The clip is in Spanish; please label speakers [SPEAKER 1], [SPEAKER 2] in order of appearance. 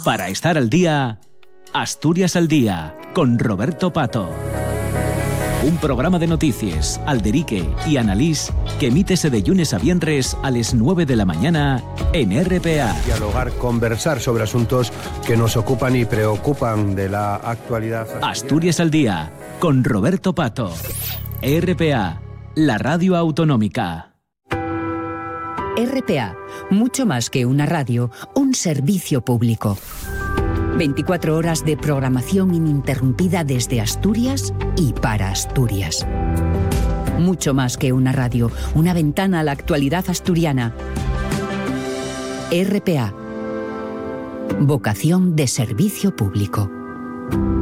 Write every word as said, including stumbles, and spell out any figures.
[SPEAKER 1] Para estar al día, Asturias al Día, con Roberto Pato. Un programa de noticias, alderique y analís que emítese de lunes a viernes a las nueve de la mañana en R P A.
[SPEAKER 2] Dialogar, conversar sobre asuntos que nos ocupan y preocupan de la actualidad. Asturiana.
[SPEAKER 1] Asturias al Día, con Roberto Pato. R P A, la radio autonómica.
[SPEAKER 3] R P A, mucho más que una radio, un servicio público. veinticuatro horas de programación ininterrumpida desde Asturias y para Asturias. Mucho más que una radio, una ventana a la actualidad asturiana. R P A. Vocación de servicio público.